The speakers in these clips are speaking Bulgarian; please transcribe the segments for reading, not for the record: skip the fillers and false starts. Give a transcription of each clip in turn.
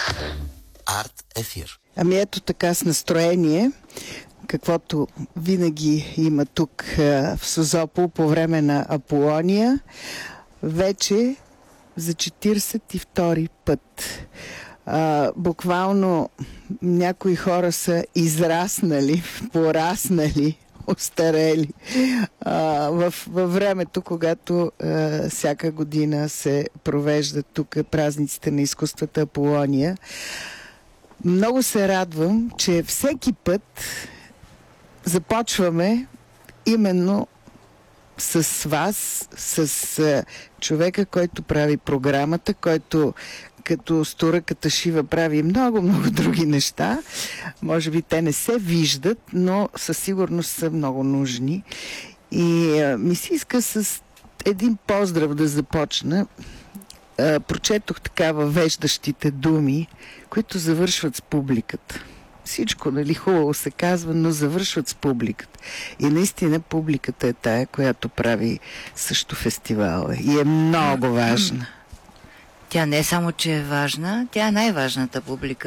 Арт ефир. Ами ето така с настроение, каквото винаги има тук в Созопол по време на Аполония, вече за 42-и път. Буквално някои хора са израснали, пораснали, остарели във времето, когато всяка година се провеждат тук празниците на изкуствата Аполония. Много се радвам, че всеки път започваме именно с вас, с човека, който прави програмата, който като Сторъката Шива прави много други неща. Може би те не се виждат, но със сигурност са много нужни. И ми се иска с един поздрав да започна. Прочетох така въвеждащите думи, които завършват с публиката. Всичко, нали, хубаво се казва, но завършват с публиката. И наистина публиката е тая, която прави също фестивала. И е много важна. Тя не е само, че е важна, тя е най-важната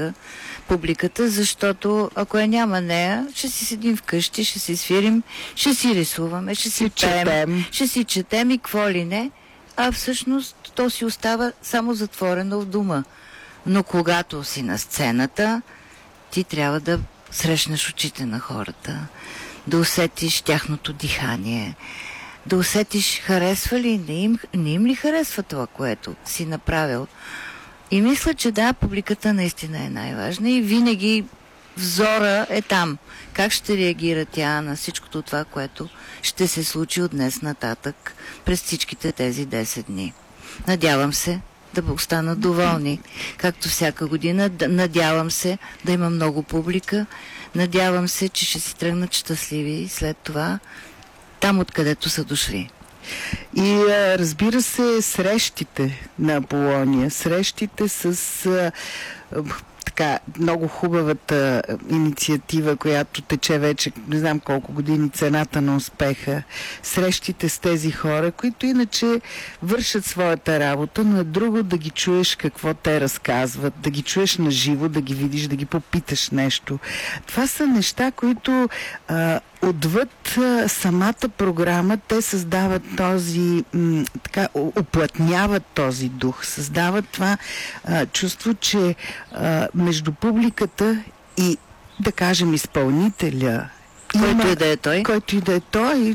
публиката, защото ако я няма нея, ще си седим вкъщи, ще си свирим, ще си рисуваме, ще си пеем, ще си четем и какво ли не, а всъщност то си остава само затворено в дома. Но когато си на сцената, ти трябва да срещнеш очите на хората, да усетиш тяхното дихание, да усетиш харесва ли, не им ли харесва това, което си направил. И мисля, че да, публиката наистина е най-важна и винаги взора е там. Как ще реагира тя на всичкото това, което ще се случи от днес нататък през всичките тези 10 дни. Надявам се да останат доволни, както всяка година. Надявам се да има много публика. Надявам се, че ще си тръгнат щастливи след това там, откъдето са дошли. И разбира се, срещите на Аполония, срещите с така много хубавата инициатива, която тече вече не знам колко години, цената на успеха, срещите с тези хора, които иначе вършат своята работа, но е друго да ги чуеш какво те разказват, да ги чуеш на живо, да ги видиш, да ги попиташ нещо. Това са неща, които отвъд самата програма те създават този, така, уплътняват този дух, създават това чувство, че между публиката и, да кажем, изпълнителя, който и да е той,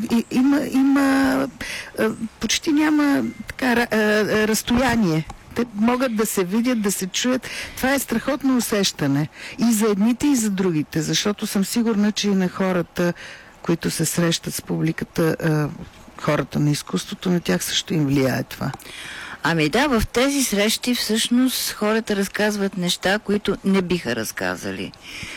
има почти няма така разстояние. Те могат да се видят, да се чуят. Това е страхотно усещане. И за едните, и за другите. Защото съм сигурна, че и на хората, които се срещат с публиката, хората на изкуството, на тях също им влияе това. Ами да, в тези срещи всъщност хората разказват неща, които не биха разказали.